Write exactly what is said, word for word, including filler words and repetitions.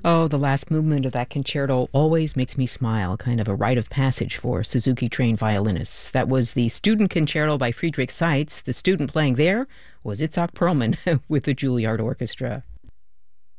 Oh, the last movement of that concerto always makes me smile, kind of a rite of passage for Suzuki trained violinists. That was the student concerto by Friedrich Seitz. The student playing there was Itzhak Perlman with the Juilliard Orchestra.